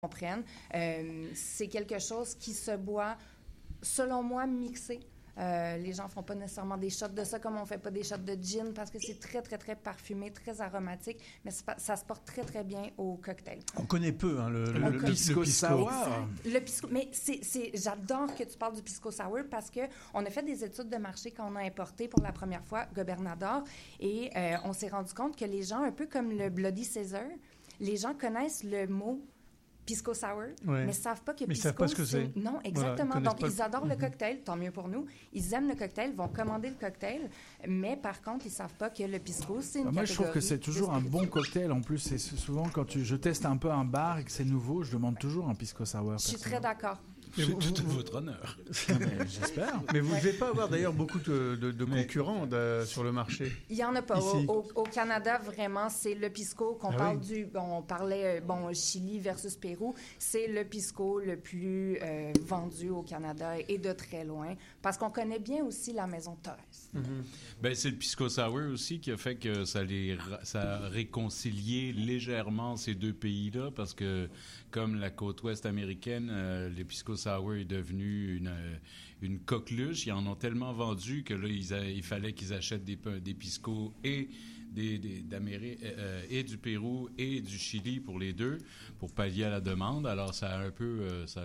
comprennent. C'est quelque chose qui se boit, selon moi, mixé. Les gens font pas nécessairement des shots de ça comme on fait pas des shots de gin parce que c'est très, très, très parfumé, très aromatique, mais ça se porte très, très bien au cocktail. On connaît peu le pisco sour. Le pisco, mais j'adore que tu parles du pisco sour parce qu'on a fait des études de marché quand on a importé pour la première fois Gobernador et on s'est rendu compte que les gens, un peu comme le Bloody Caesar, les gens connaissent le mot pisco sour, mais ne savent pas que pisco, savent pas ce que c'est. Non, exactement. Voilà, donc, ils adorent le cocktail, tant mieux pour nous. Ils aiment le cocktail, vont commander le cocktail, mais par contre, ils ne savent pas que le pisco, c'est une catégorie. Moi, je trouve que c'est toujours un bon cocktail. En plus, c'est souvent quand je teste un peu un bar et que c'est nouveau, je demande toujours un pisco sour. Je suis très d'accord. C'est tout à votre honneur. J'espère. Mais vous ne devez pas avoir d'ailleurs beaucoup de concurrents sur le marché. Il n'y en a pas. Au Canada, vraiment, c'est le pisco qu'on parle du... Bon, on parlait Chili versus Pérou. C'est le pisco le plus vendu au Canada et de très loin parce qu'on connaît bien aussi la maison Torres. Ben, c'est le pisco sour aussi qui a fait que ça a réconcilié légèrement ces deux pays-là parce que comme la côte ouest américaine, le pisco sour est devenu une coqueluche. Ils en ont tellement vendu que là, il fallait qu'ils achètent des piscos et d'Amérique et du Pérou et du Chili pour les deux, pour pallier à la demande. Alors, ça a un peu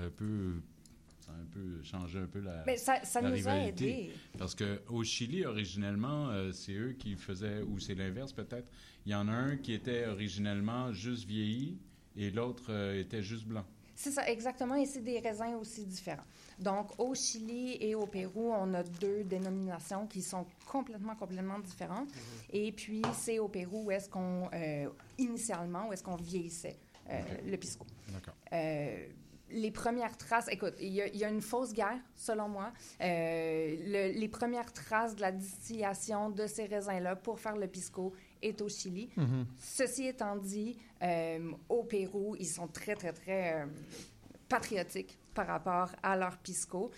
changé un peu la nous rivalité. A aidés. Parce qu'au Chili, originellement, c'est eux qui faisaient, ou c'est l'inverse peut-être, il y en a un qui était originellement juste vieilli et l'autre était juste blanc. C'est ça, exactement, et c'est des raisins aussi différents. Donc, au Chili et au Pérou, on a deux dénominations qui sont complètement différentes. Et puis, c'est au Pérou où est-ce qu'on, initialement, où est-ce qu'on vieillissait le pisco. D'accord. Les premières traces, écoute, il y a une fausse guerre, selon moi. Les premières traces de la distillation de ces raisins-là pour faire le pisco est au Chili. Ceci étant dit, au Pérou, ils sont très, très, très patriotiques par rapport à leur pisco.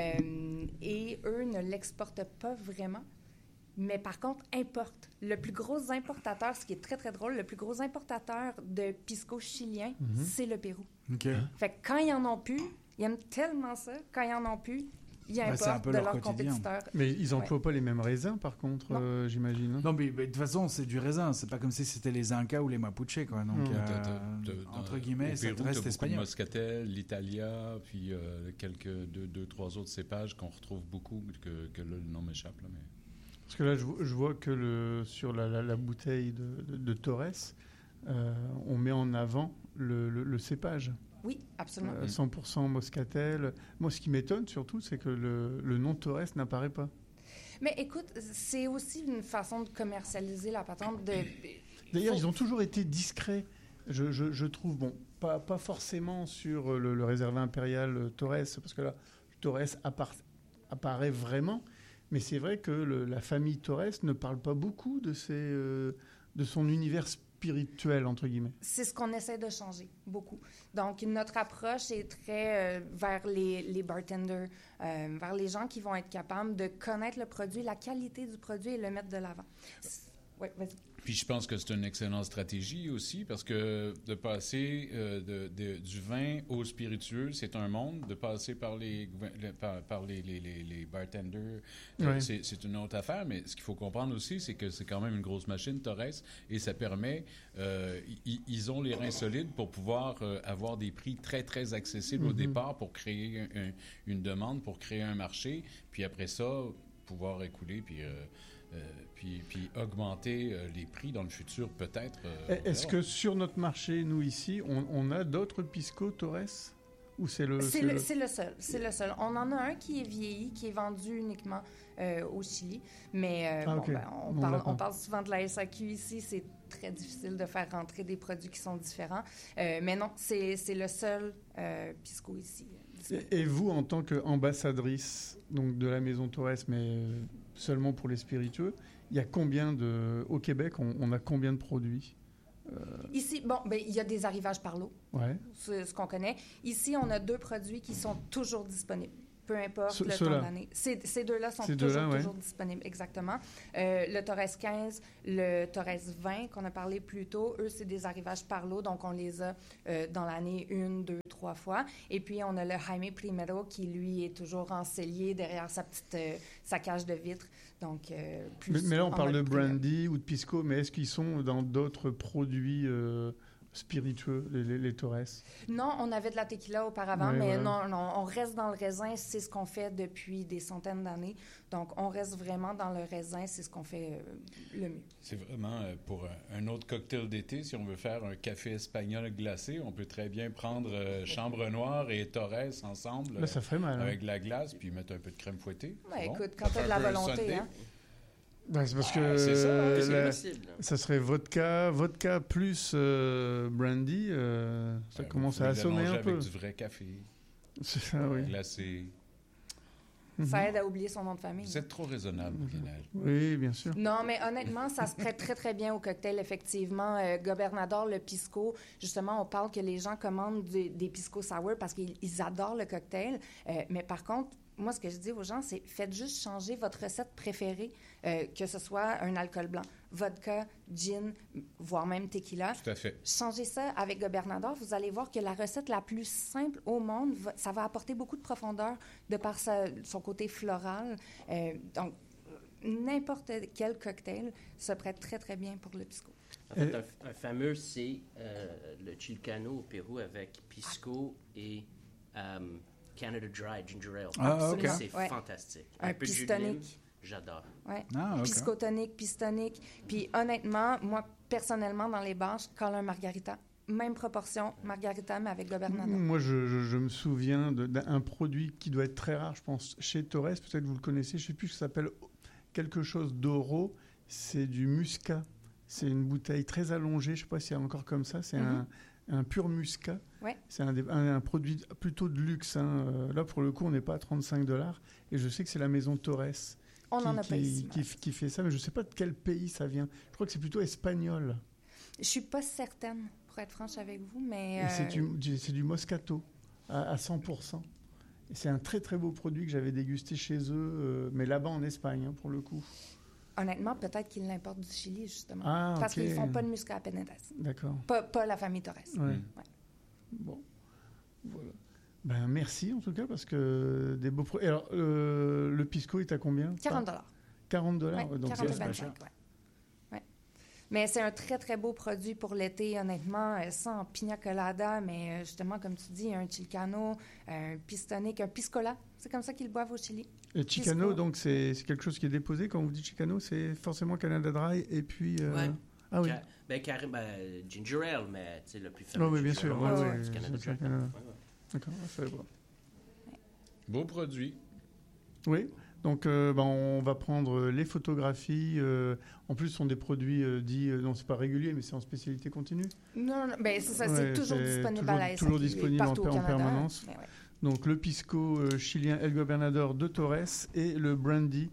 Et eux ne l'exportent pas vraiment. Mais par contre, importent. Le plus gros importateur, ce qui est très, très drôle, le plus gros importateur de pisco chilien, c'est le Pérou. Okay. Fait que quand ils en ont plus, ils aiment tellement ça, quand ils en ont plus, ils importent de leurs compétiteurs. Mais ils n'emploient pas les mêmes raisins, par contre, j'imagine. Non, mais de toute façon, c'est du raisin. C'est pas comme si c'était les Incas ou les Mapuches, quoi. Donc, entre guillemets, ça reste espagnol. Le Moscatel, l'Italia, puis quelques deux, trois autres cépages qu'on retrouve beaucoup, que là, le nom m'échappe, là, mais... Parce que là, je vois que sur la bouteille de Torres, on met en avant le cépage. Oui, absolument. 100% Moscatel. Moi, ce qui m'étonne surtout, c'est que le nom Torres n'apparaît pas. Mais écoute, c'est aussi une façon de commercialiser la patente. D'ailleurs, ils ont toujours été discrets, je trouve. Bon, pas forcément sur le réservé impérial Torres, parce que là, Torres apparaît vraiment. Mais c'est vrai que la famille Torres ne parle pas beaucoup de son univers spirituel, entre guillemets. C'est ce qu'on essaie de changer, beaucoup. Donc, notre approche est très vers les bartenders, vers les gens qui vont être capables de connaître le produit, la qualité du produit et le mettre de l'avant. Oui, vas-y. Puis je pense que c'est une excellente stratégie aussi parce que de passer du vin au spiritueux, c'est un monde. De passer par les bartenders, c'est une autre affaire. Mais ce qu'il faut comprendre aussi, c'est que c'est quand même une grosse machine, Torres, et ça permet... ils ont les reins solides pour pouvoir avoir des prix très, très accessibles au départ pour créer une demande, pour créer un marché. Puis après ça, pouvoir écouler, puis augmenter les prix dans le futur, peut-être. Est-ce que sur notre marché, nous ici, on a d'autres pisco Torres? Ou c'est le seul? C'est le seul. On en a un qui est vieilli, qui est vendu uniquement au Chili. Mais on parle souvent de la SAQ ici. C'est très difficile de faire rentrer des produits qui sont différents. Mais non, c'est le seul pisco ici. Et vous, en tant qu'ambassadrice donc de la maison Torres, mais seulement pour les spiritueux, il y a combien au Québec, on a combien de produits? Ici, il y a des arrivages par l'eau, c'est ce qu'on connaît. Ici, on a 2 produits qui sont toujours disponibles. peu importe le temps de l'année. Ces deux-là sont toujours disponibles, exactement. Le Torres 15, le Torres 20 qu'on a parlé plus tôt, eux, c'est des arrivages par lot, donc on les a dans l'année 1, 2, 3 fois. Et puis, on a le Jaime Primero qui, lui, est toujours en cellier derrière sa cage de vitre. Donc, mais là, on parle de brandy ou de pisco, mais est-ce qu'ils sont dans d'autres produits spiritueux, les Torres? Non, on avait de la tequila auparavant, mais non, on reste dans le raisin. C'est ce qu'on fait depuis des centaines d'années. Donc, on reste vraiment dans le raisin. C'est ce qu'on fait le mieux. C'est vraiment, pour un autre cocktail d'été, si on veut faire un café espagnol glacé, on peut très bien prendre Chambre Noire et Torres ensemble. Là, ça ferait mal. Avec de la glace, puis mettre un peu de crème fouettée. Écoute, quand tu as de la volonté, hein. C'est parce que ça serait vodka plus brandy, ça commence à assommer un peu. Avec du vrai café. C'est ça, oui. Glacé. Ça aide à oublier son nom de famille. Vous êtes trop raisonnable, Lionel. Oui, bien sûr. Non, mais honnêtement, ça se prête très, très bien au cocktail, effectivement. Gobernador, le pisco, justement, on parle que les gens commandent des pisco sour parce qu'ils adorent le cocktail. Mais par contre, moi, ce que je dis aux gens, c'est faites juste changer votre recette préférée, que ce soit un alcool blanc, vodka, gin, voire même tequila. Tout à fait. Changez ça avec Gobernador. Vous allez voir que la recette la plus simple au monde, ça va apporter beaucoup de profondeur de par son côté floral. Donc, n'importe quel cocktail se prête très, très bien pour le pisco. En fait, un fameux, c'est le Chilcano au Pérou avec pisco et... Canada Dry Ginger Ale. Okay. C'est fantastique. Un peu de jus de lime, j'adore. Ouais. Piscotonique, pistonique. Puis honnêtement, moi, personnellement, dans les bars, je colle un margarita. Même proportion, margarita, mais avec Gobernador. Moi, je me souviens d'un produit qui doit être très rare, je pense, chez Torres. Peut-être vous le connaissez, je ne sais plus, ça s'appelle quelque chose d'oro. C'est du muscat. C'est une bouteille très allongée, je ne sais pas s'il y a encore comme ça. C'est un pur muscat. Ouais. C'est un produit plutôt de luxe. Là, pour le coup, on n'est pas à $35. Et je sais que c'est la maison Torres qui fait ça, mais je ne sais pas de quel pays ça vient. Je crois que c'est plutôt espagnol. Je ne suis pas certaine, pour être franche avec vous, mais... C'est du Moscato à 100%. Et c'est un très, très beau produit que j'avais dégusté chez eux, mais là-bas en Espagne, pour le coup. Honnêtement, peut-être qu'ils l'importent du Chili, justement. Parce qu'ils ne font pas de muscat à Penedes. D'accord. Pas la famille Torres. Ouais. Bon, voilà. Merci en tout cas, parce que des beaux produits. Alors, le pisco est à combien? $40. $40, donc 40-25, ouais. Mais c'est un très, très beau produit pour l'été, honnêtement, sans pina colada, mais justement, comme tu dis, un chilcano, un pistonique, un piscola. C'est comme ça qu'ils le boivent au Chili. Et Chicano, donc, c'est quelque chose qui est déposé. Quand vous dites Chicano, c'est forcément Canada Dry et puis... Ah oui. Ginger Ale, mais le plus fameux. Oui, bien sûr. Canada Dry. D'accord, ça va voir. Beau produit. Oui. Donc, on va prendre les photographies. En plus, ce sont des produits dits... non, c'est pas régulier, mais c'est en spécialité continue. Non, c'est ça. C'est toujours disponible à la SAQ. Toujours disponible en permanence. Ouais. Donc, le pisco chilien El Gobernador de Torres et le brandy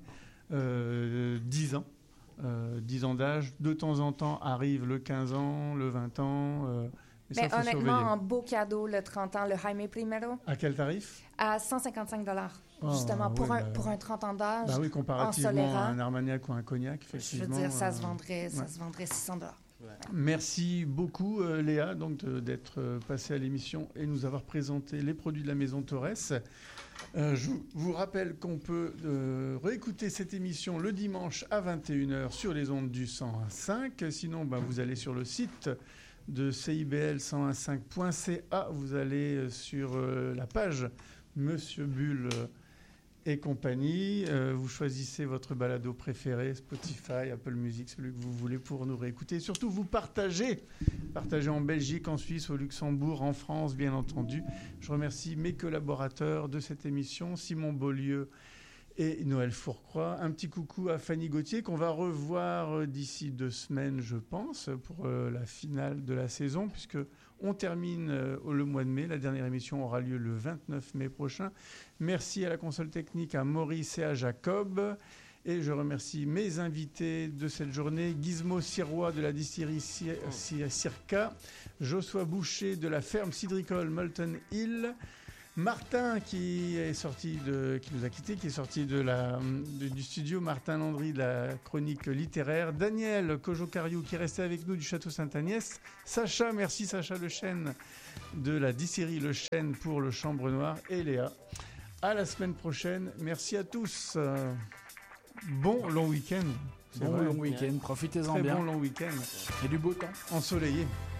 10 ans. 10 ans d'âge. De temps en temps arrive le 15 ans, le 20 ans. Mais honnêtement, en beau cadeau, le 30 ans, le Jaime Primero. À quel tarif? À $155. Justement, pour un 30 ans d'âge. Oui, comparativement à un Armagnac ou un Cognac, effectivement. Je veux dire, ça se vendrait $600. Ouais. Merci beaucoup, Léa, donc d'être passée à l'émission et nous avoir présenté les produits de la maison Torres. Je vous rappelle qu'on peut réécouter cette émission le dimanche à 21h sur les ondes du 101.5. Sinon, vous allez sur le site de CIBL1015.ca. Vous allez sur la page Monsieur Bull et compagnie. Vous choisissez votre balado préféré, Spotify, Apple Music, celui que vous voulez pour nous réécouter. Et surtout, vous partagez en Belgique, en Suisse, au Luxembourg, en France, bien entendu. Je remercie mes collaborateurs de cette émission, Simon Beaulieu et Noël Fourcroy. Un petit coucou à Fanny Gauthier, qu'on va revoir d'ici 2 semaines, je pense, pour la finale de la saison, puisque on termine le mois de mai. La dernière émission aura lieu le 29 mai prochain. Merci à la console technique, à Maurice et à Jacob. Et je remercie mes invités de cette journée, Gizmo Sirois de la distillerie Circa, Joshua Boucher de la ferme cidricole Molten Hill, Martin qui nous a quittés, qui est sorti du studio, Martin Landry de la chronique littéraire, Daniel Kojokariou qui est resté avec nous du Château Sainte-Agnès, Sacha, merci Sacha Le Chêne de la distillerie Le Chêne pour le Chambre Noire, et Léa. À la semaine prochaine, merci à tous. Bon long week-end. Bon long week-end, profitez-en bien. Très bon long week-end. Et du beau temps. Ensoleillé.